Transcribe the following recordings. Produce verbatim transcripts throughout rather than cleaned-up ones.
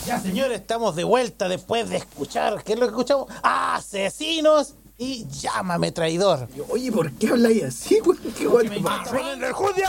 Ya, señores, estamos de vuelta después de escuchar. ¿Qué es lo que escuchamos? ¡Asesinos! Y Llámame Traidor. Oye, ¿por qué habláis así, güey? ¿Qué guay? ¡Me está poniendo el judío!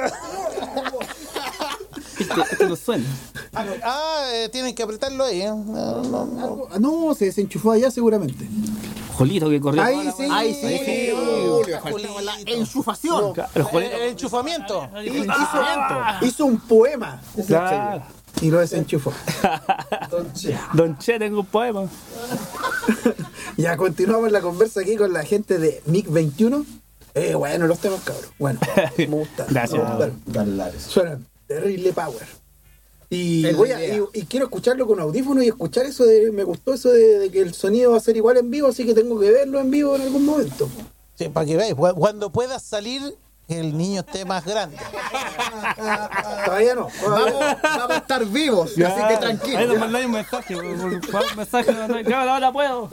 Esto, esto no suena. Ah, eh, tienen que apretarlo ahí. ¿eh? No, no, no. Ah, no, se desenchufó allá seguramente. Jolito que corrió. Ahí toda la sí, weá. ahí sí. Ahí sí. Julio, Julito. la enchufación. El Jolito. El enchufamiento. Hizo, hizo un poema. Claro. Y lo desenchufó. Don Che, tengo un poema. Ya continuamos la conversa aquí con la gente de M I C veintiuno. Eh, bueno, los temas, cabrón. Bueno, me gusta. Gracias. Me gustaron. Suenan terrible power. Y, voy a, y, y quiero escucharlo con audífonos y escuchar eso de. Me gustó eso de, de que el sonido va a ser igual en vivo, así que tengo que verlo en vivo en algún momento. Sí, para que veáis. Cuando puedas salir, el niño esté más grande. Todavía no. Vamos, vamos a estar vivos, Ya. así que tranquilo. Ahí nos mandáis un mensaje. Por, por, por un mensaje. Claro, ahora puedo.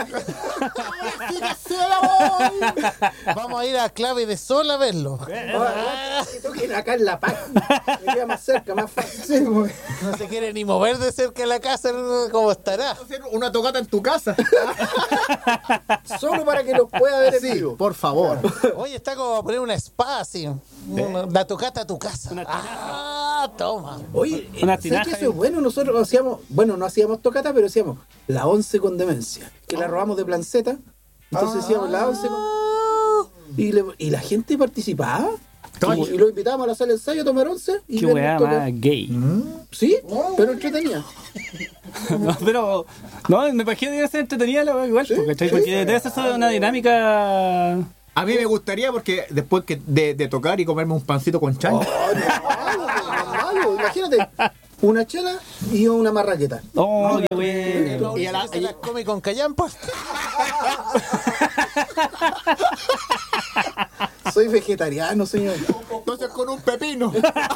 Vamos a ir a Clave de Sol a verlo. Toquen acá en La Paz. Me queda más cerca, más fácil. Sí, pues. No se quiere ni mover de cerca de la casa, ¿cómo estará? Hacer una tocata en tu casa. Solo para que los pueda ver en Sí, vivo. por favor. Oye, está como a poner una spa así. Una- La tocata a tu casa. Ah, toma. Oye, Una ¿sabes tinaja que eso ahí. es bueno? Nosotros hacíamos, bueno, no hacíamos tocata, pero hacíamos la once con demencia, que la robamos de Planceta. Entonces hacíamos la once con... y, le- y la gente participaba. Y, y lo invitábamos a la sala de ensayo a tomar once. Y Qué ver weá tocar. más gay. Sí, pero entretenía. No, pero. No, me imagino que debe ser entretenida la weá igual. Porque, ¿cachai? Porque debe ser eso una dinámica. A mí me gustaría porque después que de, de tocar y comerme un pancito con chancho. Oh, no, no, malo. Imagínate, una chela y una marraqueta. Oh, qué bueno. Y a la, se las come con callampa. Soy vegetariano, señor. Entonces con un pepino.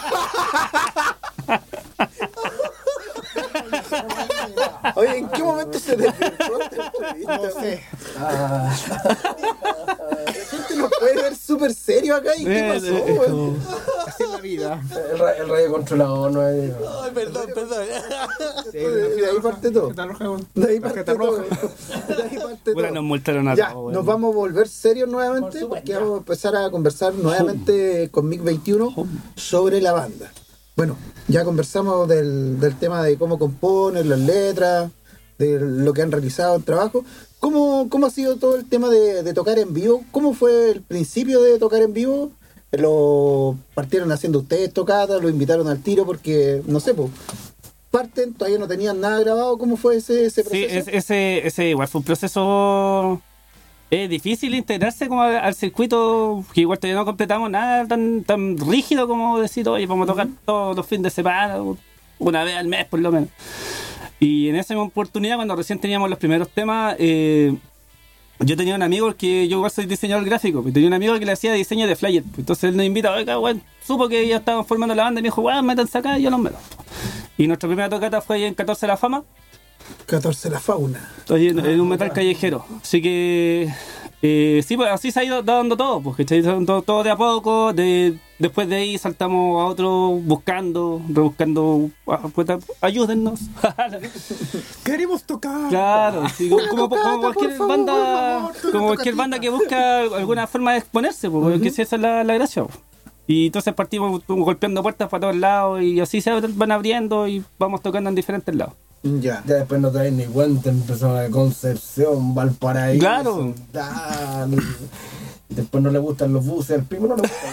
Oye, ¿en qué momento se desvirtuó esta entrevista? No sé. La gente nos puede ver súper serio acá. ¿Y qué Eh, pasó, eh, güey? Así es la vida. El, ra- el radio controlador no es. Ay, perdón, perdón. De ahí parte todo. De ahí parte todo. De ahí parte Puta, todo. nos multaron a Ya, todos, nos weón. vamos a volver serios nuevamente porque vamos a empezar a conversar nuevamente con M I C veintiuno sobre la banda. Bueno, ya conversamos del, del tema de cómo componen, las letras, de lo que han realizado en trabajo. ¿Cómo, cómo ha sido todo el tema de, de tocar en vivo? ¿Cómo fue el principio de tocar en vivo? ¿Lo partieron haciendo ustedes tocadas? ¿Lo invitaron al tiro? Porque, no sé, pues, parten, todavía no tenían nada grabado. ¿Cómo fue ese, ese Sí, proceso? es- ese, ese igual fue un proceso. Es difícil integrarse como al, al circuito, que igual todavía no completamos nada tan, tan rígido como decir, oye, vamos a tocar todos los fines de semana, una vez al mes por lo menos. Y en esa oportunidad, cuando recién teníamos los primeros temas, eh, yo tenía un amigo que yo igual soy diseñador gráfico, y tenía un amigo que le hacía diseño de flyer. Entonces él nos invita, oiga, bueno, supo que ya estaban formando la banda y me dijo, bueno, métanse acá y yo los meto. Y nuestra primera tocata fue ahí en catorce de la Fama. catorce la fauna. Estoy en, en un metal callejero. Así que eh, sí, pues así se ha ido dando todo, porque está dando todo de a poco. De, después de ahí saltamos a otro buscando, rebuscando. ah, pues, ayúdennos. Queremos tocar. Claro, sí, como, como- como cualquier por favor, banda, por favor, una como cualquier tocatita. banda que busca alguna forma de exponerse, pues, porque esa es la, la gracia. pues. Y entonces partimos golpeando puertas para todos lados y así se van abriendo y vamos tocando en diferentes lados. Ya. Ya después no traen ni cuenta, empezó a Concepción, Valparaíso. Claro. tal. Y después no le gustan los buses, al primo no le gustan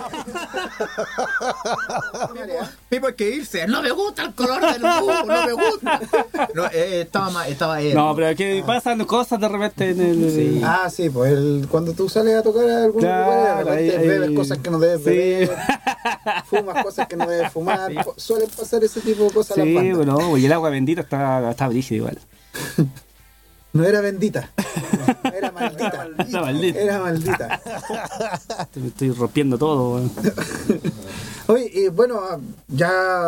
los Pipo, hay que irse. No me gusta el color del bus, no me gusta. No, eh, estaba mal, estaba él. No, pero que pasan cosas de repente en el... Sí. Ah, sí, pues el, cuando tú sales a tocar a algún Claro, lugar, de repente ahí- bebes ahí- cosas que no debes Sí. beber, fumas cosas que no debes fumar, po- suelen pasar ese tipo de cosas a Sí, las bandas. bueno, y el agua bendita está, está brígida igual. No era bendita, era maldita. Está maldita. Era maldita. Estoy rompiendo todo. weón. Oye, y bueno, ya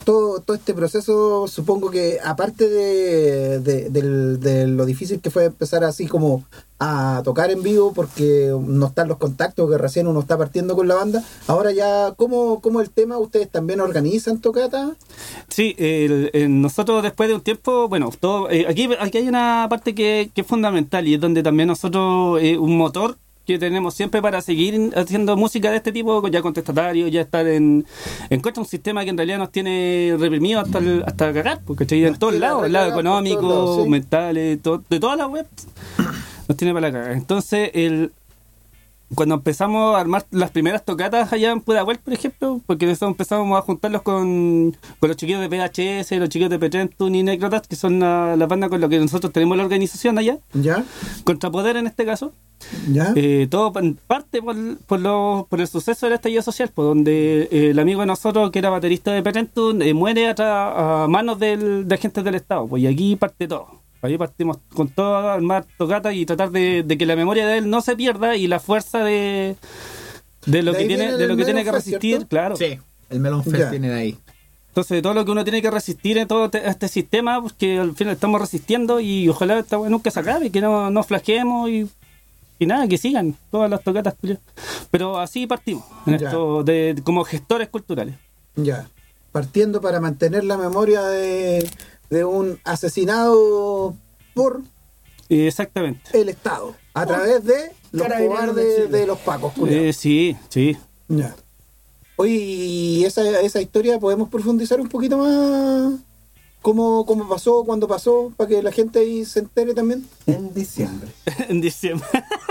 todo, todo este proceso, supongo que aparte de, de, de, de lo difícil que fue empezar así como a tocar en vivo, porque no están los contactos, que recién uno está partiendo con la banda, ahora ya, ¿cómo, cómo el tema? ¿Ustedes también organizan tocatas? Sí, el, el, nosotros después de un tiempo, bueno, todo, eh, aquí, aquí hay una parte que, que es fundamental y es donde también nosotros, eh, un motor que tenemos siempre para seguir haciendo música de este tipo, ya contestatario, ya estar en, en contra de un sistema que en realidad nos tiene reprimido hasta el, hasta cagar, porque ¿cachai? En todos lados, el lado económico, lados, sí. mental, to, de todas las webs, nos tiene para cagar. Entonces, el cuando empezamos a armar las primeras tocatas allá en Pudahuel, por ejemplo, porque nosotros empezamos a juntarlos con, con los chiquillos de P H S, los chiquillos de Petrentum y Necrotat, que son las la bandas con las que nosotros tenemos la organización allá. ¿Ya? Contrapoder en este caso. ¿Ya? Eh, todo parte por, por, lo, por el suceso del estallido social, por donde eh, el amigo de nosotros, que era baterista de Petrentum, eh, muere a, a manos del, de agentes del Estado. Pues y aquí parte todo. Ahí partimos con todo, armar tocatas y tratar de, de que la memoria de él no se pierda y la fuerza de, de lo de que tiene de lo que tiene que Fest, resistir, ¿cierto? claro. Sí, el Melon Fest Ya. tiene de ahí. Entonces, todo lo que uno tiene que resistir en todo te, este sistema, porque al final estamos resistiendo y ojalá esta wea nunca se acabe, que no, no flaqueemos y, y nada, que sigan todas las tocatas. Pero así partimos, en Ya. esto de, como gestores culturales. Ya. Partiendo para mantener la memoria de, de un asesinado por Eh, exactamente. el Estado, a través de los Carabineros de cobardes Chile. de los pacos, culiados. Eh, sí, sí. Ya. Oye, y esa, esa historia, ¿podemos profundizar un poquito más? ¿Cómo, cómo pasó? ¿Cuándo pasó? Para que la gente ahí se entere también. En diciembre. En diciembre.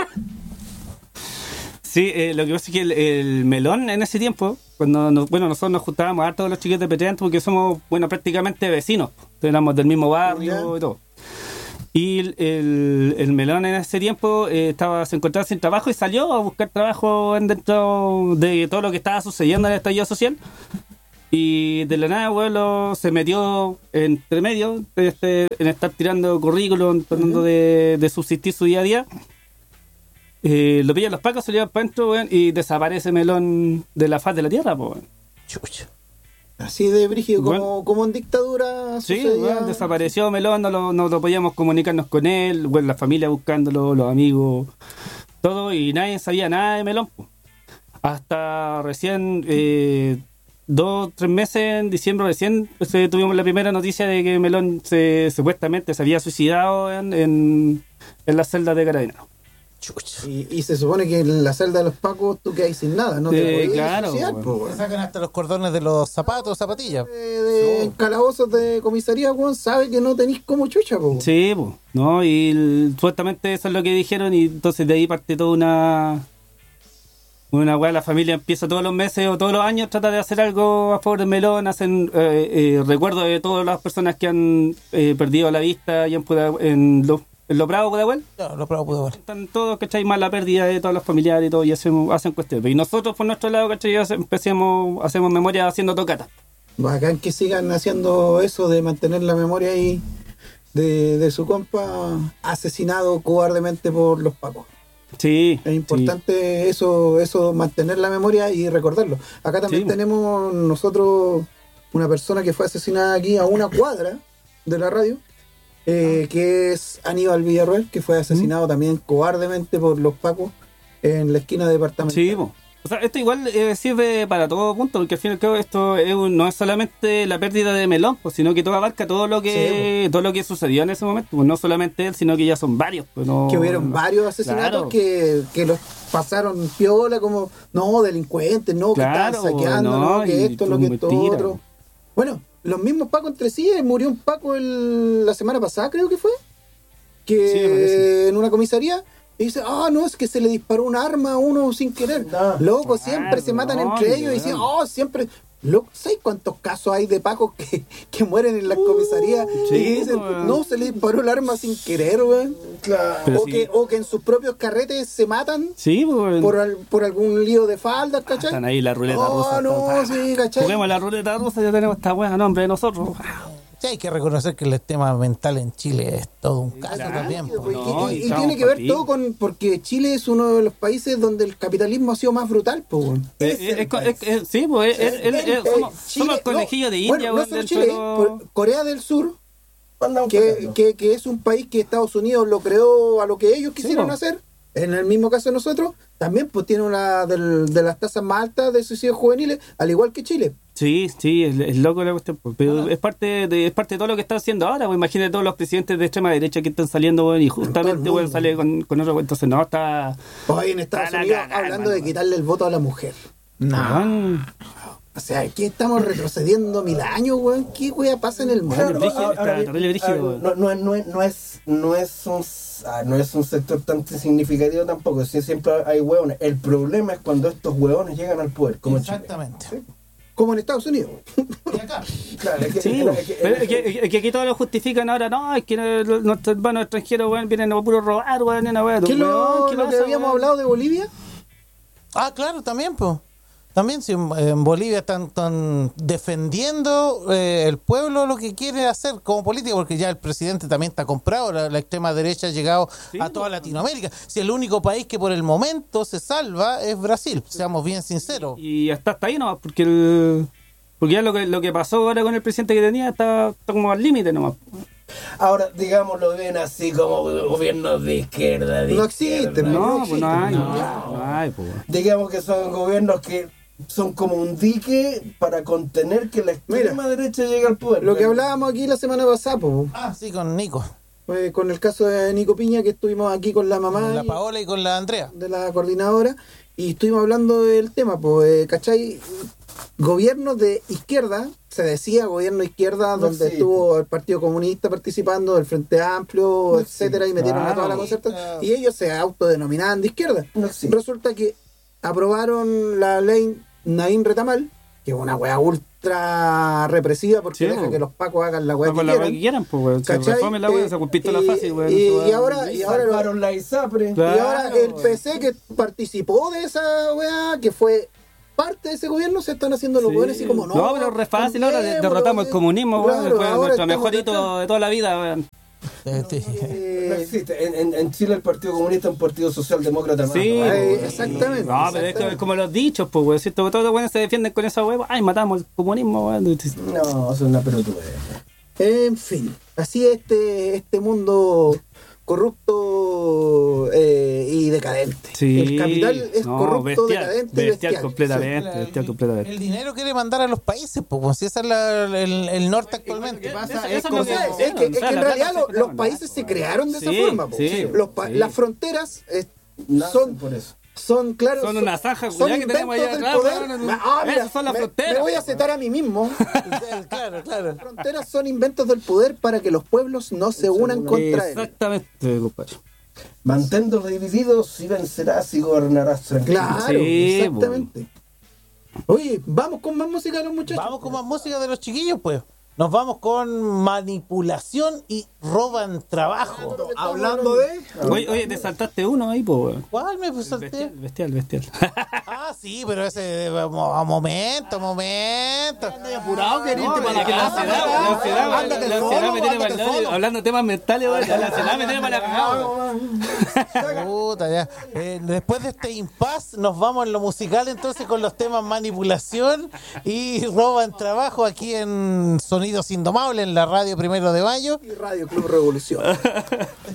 Sí, eh, lo que pasa es que el, el melón en ese tiempo, cuando nos, bueno, nosotros nos juntábamos harto con los chiquitos de Petrentum, porque somos, bueno, prácticamente vecinos, éramos del mismo barrio Ya. y todo. Y el, el, el melón en ese tiempo eh, estaba se encontraba sin trabajo y salió a buscar trabajo en dentro de todo lo que estaba sucediendo en el estallido social. Y de la nada, abuelo, se metió entre medio este, en estar tirando currículum, tratando uh-huh. de, de subsistir su día a día. Eh, lo pillan los pacos, se lo llevan para adentro, weón, y desaparece melón de la faz de la tierra, po, weón. Chucha. Así de brígido, como, Bueno. como en dictadura. Sí, sucedía. weón, desapareció melón, no lo, no lo podíamos comunicarnos con él, bueno, la familia buscándolo, los amigos, todo, y nadie sabía nada de melón, po. Hasta recién, eh, dos, tres meses en diciembre, recién pues, eh, tuvimos la primera noticia de que melón se, supuestamente se había suicidado en, en, en la celda de Carabineros. Y, y se supone que en la celda de los pacos tú quedas sin nada, ¿no? Te Eh, podías claro, suicidar, bueno. po, Te weón. sacan hasta los cordones de los zapatos, zapatillas. De, de en calabozos de comisaría, weón, sabe que no tenéis como chucha, po. Sí, pues, ¿no? Y el- supuestamente eso es lo que dijeron y entonces de ahí parte toda una... Una weá, la familia empieza todos los meses o todos los años, trata de hacer algo a favor del melón, hacen eh, eh, recuerdo de todas las personas que han eh, perdido la vista y en, Puda- en, lo, en Los Bravos, Pudahuel. No, lo probado pudo ver. Están todos, ¿cachai? Más la pérdida de todos los familiares y todo, y hacemos, hacen cuestiones. Y nosotros, por nuestro lado, ¿cachai? Hace- Empecemos, hacemos memoria haciendo tocatas. Bacán que sigan haciendo eso de mantener la memoria ahí de, de su compa asesinado cobardemente por los pacos. Sí. Es importante eso, eso, mantener la memoria y recordarlo. Acá también Sí. tenemos nosotros una persona que fue asesinada aquí a una cuadra de la radio, eh, que es Aníbal Villarroel, que fue asesinado también cobardemente por los pacos en la esquina departamental. Sí, po. O sea, esto igual eh, sirve para todo punto, porque al fin y al cabo esto es un- no es solamente la pérdida de melón, pues, sino que todo abarca todo lo que Sí, todo lo que sucedió en ese momento, pues no solamente él, sino que ya son varios. Pues, no, Que hubieron no- varios asesinatos Claro. que, que los pasaron piola como, no, delincuentes, no, que Claro, estaban saqueando, no, no, que y esto, lo que esto, mentira. otro. Bueno, los mismos pacos entre sí, eh, murió un paco el, la semana pasada, creo que fue, que Sí, me parece. en una comisaría, y dice, ah, no, es que se le disparó un arma a uno sin querer. No. Loco, siempre se matan no, entre ellos y dicen, weón. oh, siempre... Loco, ¿sabes cuántos casos hay de pacos que, que mueren en las comisarías? sí, y dicen, weón. no, se le disparó el arma sin querer, weón. Claro. Pero O, sí. que, o que en sus propios carretes se matan Sí, pues, por, al- por algún lío de faldas, ¿cachai? están ahí la ruleta oh, rusa. no, todo. sí, ¿cachai? Juguemos la ruleta rusa, ya tenemos esta buena nombre de nosotros. Sí, hay que reconocer que el tema mental en Chile es todo un caso Claro, también. po. Y- No, y, y y estamos tiene que ver partidos. todo con. Porque Chile es uno de los países donde el capitalismo ha sido más brutal, pues. weón. Eh, Es eh, el es co- país. es- es- sí, pues es- es- es- Eh, es- somos, Chile- somos el conejillo no, de bueno, India, no weón, solo dentro Chile, de todo- por- Corea del Sur, Andamos que, cagando. que, que es un país que Estados Unidos lo creó a lo que ellos quisieron po. hacer. En el mismo caso de nosotros, también pues tiene una del- de las tasas más altas de suicidios juveniles, al igual que Chile. Sí, sí, es, es loco la cuestión, pues, pero es parte de es parte de todo lo que está haciendo ahora, pues imagínate todos los presidentes de extrema derecha que están saliendo, weón, y justamente, mundo. weón, sale con, con otro, weón, entonces no, está... Hoy en Estados Está la Unidos cagada, hablando de hermano. quitarle el voto a la mujer. Weón, O sea, aquí estamos retrocediendo mil años, weón. ¿Qué wea pasa en el mundo? Claro, brígido, ahora- está ahora bien, terrible brígido, ahora, weón. no, no, es- no, es- no es no es un ah, no es un sector tan significativo tampoco. Sí, siempre hay hueones. El problema es cuando estos hueones llegan al poder, como en Chile. Exactamente. Como en Estados Unidos. Y acá. Claro, es que, Sí, es que- weón. es que- Pero es que, es que aquí todos lo justifican ahora, no, es que no- nuestros hermanos extranjeros, weón, vienen a puro robar, weón, y una weón. ¿Qué es lo, Weón, ¿qué lo que pasa, habíamos weón? hablado de Bolivia? Ah, claro, también, pues. También, si en, en Bolivia están, están defendiendo eh, el pueblo lo que quiere hacer como política, porque ya el presidente también está comprado, la, la extrema derecha ha llegado Sí, a toda pues. Latinoamérica. Si el único país que por el momento se salva es Brasil, seamos bien sinceros. Y hasta, hasta ahí nomás, porque el, porque ya lo que, lo que pasó ahora con el presidente que tenía está, está como al límite nomás. Ahora, digamos, lo ven así como gobiernos de izquierda. De No izquierda. existen, No, no pues no hay, existe, no, no hay, pues. Digamos que son gobiernos que son como un dique para contener que la extrema derecha llegue al poder. Lo que hablábamos aquí la semana pasada, po, Ah, sí, con Nico, fue con el caso de Nico Piña, que estuvimos aquí con la mamá con la y- Paola y con la Andrea. de la coordinadora, y estuvimos hablando del tema, pues, ¿cachai? Gobiernos de izquierda, se decía gobierno de izquierda, No donde existe. estuvo el Partido Comunista participando, el Frente Amplio, No etcétera, y metieron a claro. toda la concertación, y ellos se autodenominaban de izquierda. No existe. Resulta que aprobaron la ley Naín Retamal, que es una weá ultra represiva porque Sí, deja po. que los pacos hagan la weá No, que con la quieran. weá que quieran, pues, weón. Se ¿Cachai? reforme la weá, Eh, se pistola y- fácil, weón. y- Eso, y weón. ahora- Y ahora lo- salvaron la ISAPRE. Claro. Y ahora el P C que participó de esa weá, que fue parte de ese gobierno, se están haciendo los Sí. weones así como no. No, pero es re fácil ahora, de- cambiémoslo, derrotamos el sí. comunismo, weón. Claro, Fue ahora nuestro estamos mejor hito acá. de toda la vida, weón. Este, No Eh, existe. En, en, en Chile el Partido Comunista es un partido socialdemócrata más. Sí, ¿no? eh, weón. exactamente, No, pero es, que exactamente. es como los dichos, pues, weón. ¿Cierto? Todos los buenos se defienden con esa weá. Ay, matamos el comunismo, weón. No, eso es una pelotudez. En fin, así es este, este mundo corrupto eh, y decadente. Sí. El capital es No, corrupto, bestial, decadente y bestial bestial. completamente, el, bestial completamente. el dinero quiere mandar a los países, pues, si ese es la- el, el norte actualmente. Eso- Pasa, eso es es lo como- O sea, que- es que, es que o sea, en la realidad plata lo- se los creó, países se crearon de esa Sí, forma. po. sí, Los pa- sí. Las fronteras eh, Nacen son, por eso. son, claro, Son una zanja son culiá que tenemos allá inventos del atrás, poder. weón. Ah, mira, Esas son las me, fronteras, me voy a weón. aceptar a mí mismo. Claro, claro. Las fronteras son inventos del poder para que los pueblos no se unan contra él. Exactamente, compadre. Manténlos divididos y vencerás y gobernarás tranquilo. Claro, Sí, exactamente. Oye, vamos con más música de los muchachos. Vamos con más música de los chiquillos, pues. Nos vamos con manipulación y roban trabajo. Hablando de. Oye, oye, te saltaste uno ahí, pues, weón. ¿Cuál me salté? Bestial, bestial, bestial. Ah, sí, pero ese a momento, momento. Apurado, querido. No, para es que la casa, ansiedad, para la acá. ansiedad, weón, Ándate la solo, ansiedad me tiene ándate para el solo. hablando de temas mentales, weón, la ansiedad me tiene para la cagada, weón. Puta, ya. Eh, después de este impasse, nos vamos en lo musical entonces con los temas manipulación y roban trabajo aquí en Sonidos Indomables, en la radio Primero de Mayo. Y Radio Club Revolución.